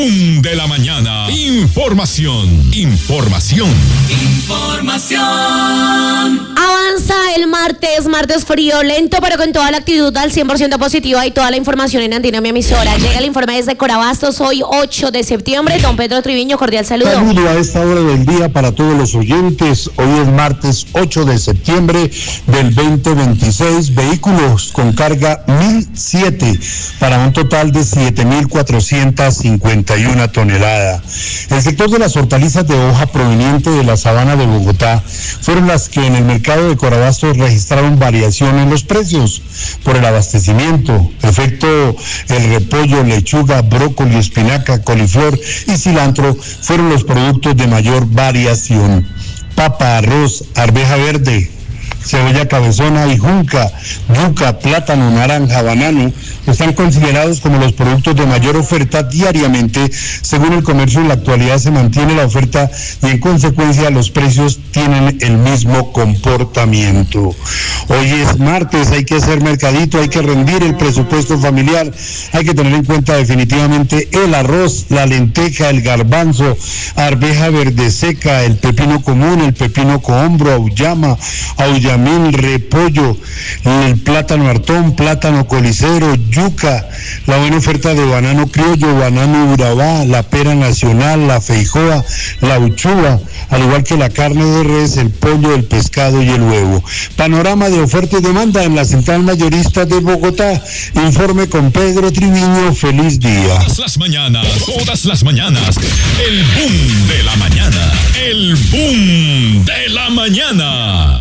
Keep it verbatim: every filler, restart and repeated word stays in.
boom de la mañana. Información, información. Información. Avanza el martes, martes frío, lento, pero con toda la actitud al cien por ciento positiva y toda la información en Andina, mi emisora. Llega el informe desde Corabastos, hoy ocho de septiembre. Don Pedro Triviño, cordial saludo. Saludo a esta hora del día para todos los oyentes. Hoy es martes ocho de septiembre del veinte veintiséis. Vehículos con carga mil siete para un total de siete mil cuatrocientas cincuenta y una toneladas. El sector de las hortalizas de hoja proveniente de la sabana de Bogotá fueron las que en el mercado de Corabastos registraron variación en los precios por el abastecimiento. Efecto, el repollo, lechuga, brócoli, espinaca, coliflor y cilantro fueron los productos de mayor variación. Papa, arroz, arveja verde, cebolla cabezona y junca, yuca, plátano, naranja, banano están considerados como los productos de mayor oferta diariamente. Según el comercio, en la actualidad se mantiene la oferta y en consecuencia los precios tienen el mismo comportamiento. Hoy es martes, hay que hacer mercadito, hay que rendir el presupuesto familiar, hay que tener en cuenta definitivamente el arroz, la lenteja, el garbanzo, arveja verde seca, el pepino común, el pepino cohombro, auyama, auyamín, repollo, el plátano hartón, plátano colicero, yuca, la buena oferta de banano criollo, banano urabá, la pera nacional, la feijoa, la uchuva, al igual que la carne de res, el pollo, el pescado y el huevo. Panorama de oferta y demanda en la central mayorista de Bogotá. Informe con Pedro Triviño. Feliz día. Todas las mañanas, todas las mañanas, el boom de la mañana, el boom de la mañana.